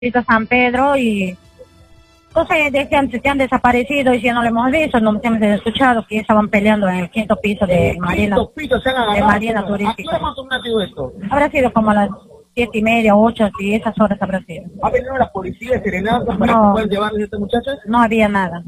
Vista San Pedro y entonces decían que han desaparecido y si no lo hemos visto, no hemos escuchado que estaban peleando en el quinto piso de Marina, de Marina Turística. ¿A qué hora más o menos ha sido esto? Habrá sido como a las 7:30, 8, y esas horas habrá sido. ¿Ha venido la policía serenada para que puedan llevarles a estas muchachas? No había nada.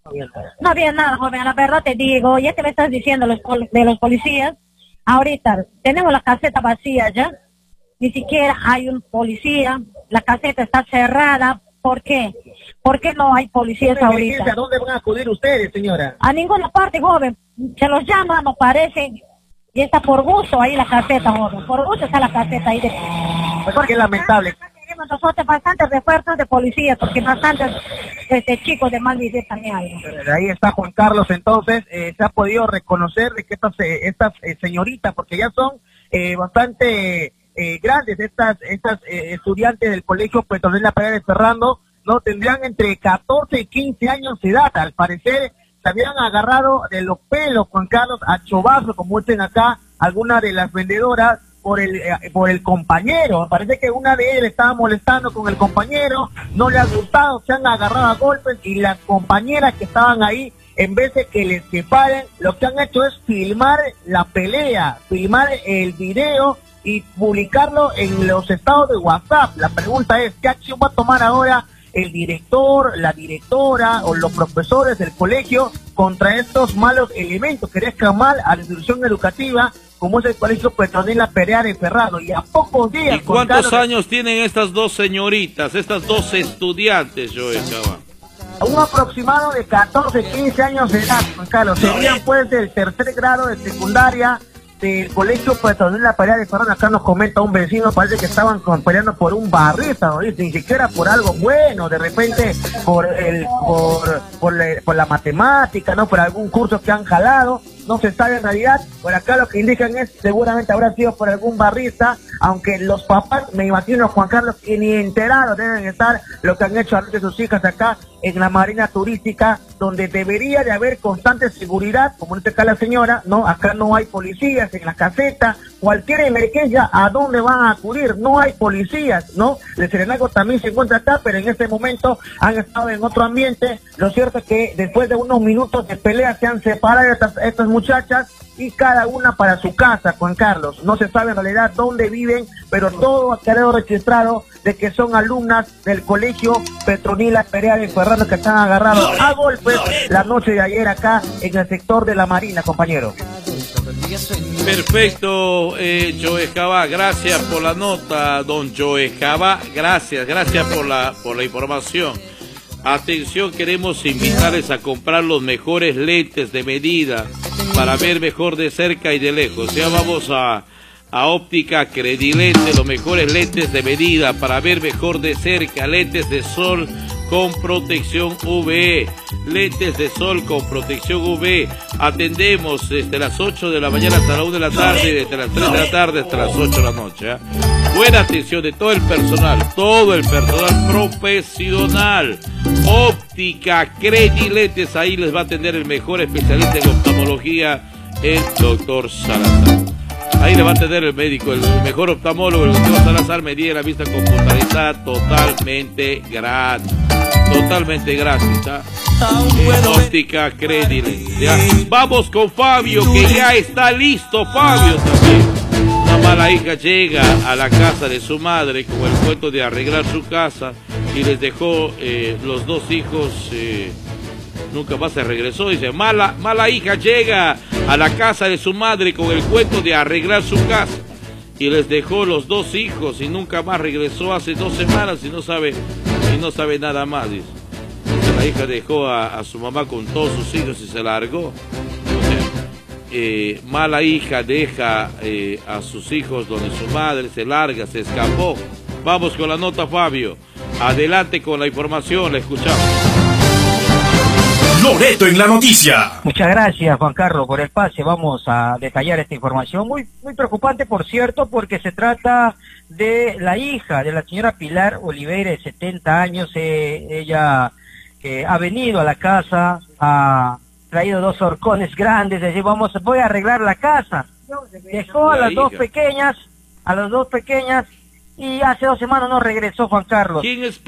No había nada, joven, la verdad te digo, ya que me estás diciendo de los policías, ahorita tenemos la caseta vacía ya, ni siquiera hay un policía, la caseta está cerrada. ¿Por qué? ¿Por qué no hay policías ahorita? ¿A dónde van a acudir ustedes, señora? A ninguna parte, joven. Se los llama, no parecen. Y está por gusto ahí la caseta, joven. Por gusto está la caseta ahí. Porque es lamentable. Tenemos nosotros bastantes refuerzos de policías, porque bastantes chicos de mal vivir también hay. Ahí está Juan Carlos, entonces, se ha podido reconocer de que estas señoritas, porque ya son bastante... grandes, estas estudiantes del Colegio Petronila Perea de Ferrando, no tendrían entre 14 y 15 años de edad. Al parecer se habían agarrado de los pelos, Juan Carlos, a chovazo, como dicen acá algunas de las vendedoras, por el compañero. Parece que una de ellas estaba molestando con el compañero, no le ha gustado, se han agarrado a golpes y las compañeras que estaban ahí, en vez de que les separen, lo que han hecho es filmar la pelea, filmar el video y publicarlo en los estados de WhatsApp. La pregunta es, ¿qué acción va a tomar ahora el director, la directora o los profesores del colegio contra estos malos elementos que dejan mal a la institución educativa como es el Colegio Petronila Perea de Ferrando? Y a pocos días... ¿Y cuántos años tienen estas dos señoritas, estas dos estudiantes, Joel Cava? Un aproximado de 14, 15 años de edad, Juan Carlos. Serían pues del tercer grado de secundaria del Colegio Petronila Perea de Ferrando. Acá nos comenta un vecino, parece que estaban peleando por un barrista, ¿no? Ni siquiera por algo bueno, de repente por la matemática, ¿no? Por algún curso que han jalado, no se sabe en realidad. Por acá lo que indican es, seguramente habrá sido por algún barrista, aunque los papás, me imagino, Juan Carlos, que ni enterados deben estar lo que han hecho a de sus hijas acá en la Marina Turística, donde debería de haber constante seguridad, como dice acá la señora, ¿no? Acá no hay policías en la caseta, cualquier emergencia, ¿a dónde van a acudir? No hay policías, ¿no? El Serenazgo también se encuentra acá, pero en este momento han estado en otro ambiente. Lo cierto es que después de unos minutos de pelea se han separado estas muchachas y cada una para su casa, Juan Carlos. No se sabe en realidad dónde viven, pero todo ha quedado registrado de que son alumnas del Colegio Petronila Perea de Ferrando que están agarrados a golpes la noche de ayer acá en el sector de la Marina, compañero. Perfecto, Joe Cava, gracias por la nota, don Joe Cava, gracias por la información. Atención, queremos invitarles a comprar los mejores lentes de medida para ver mejor de cerca y de lejos. Ya vamos a Óptica Credilente, los mejores lentes de medida para ver mejor de cerca, lentes de sol con protección UV, lentes de sol con protección UV. Atendemos desde las 8 de la mañana hasta la 1 de la tarde y desde las 3 de la tarde hasta las 8 de la noche. Buena atención de todo el personal profesional. Óptica Credilentes, ahí les va a atender el mejor especialista en oftalmología, el doctor Salazar. Ahí le va a atender el médico, el mejor oftalmólogo, el doctor Salazar, medida la vista computarizada totalmente gratis. Totalmente gratis, Óptica Credilentes. Vamos con Fabio, que ya está listo, Fabio también. Una mala hija llega a la casa de su madre con el cuento de arreglar su casa y les dejó los dos hijos, nunca más se regresó. Dice, mala hija llega a la casa de su madre con el cuento de arreglar su casa y les dejó los dos hijos y nunca más regresó. Hace 2 semanas y no sabe nada más, dice. Entonces la hija dejó a su mamá con todos sus hijos y se largó. O sea, mala hija deja a sus hijos donde su madre, se larga, se escapó. Vamos con la nota, Fabio. Adelante con la información, la escuchamos. Loreto en la noticia. Muchas gracias, Juan Carlos, por el pase. Vamos a detallar esta información. Muy preocupante, por cierto, porque se trata de la hija de la señora Pilar Oliveira, de 70 años. Ella ha venido a la casa, ha traído 2 horcones grandes. Decir, voy a arreglar la casa. Dejó a las dos pequeñas, y hace 2 semanas no regresó Juan Carlos. ¿Quién es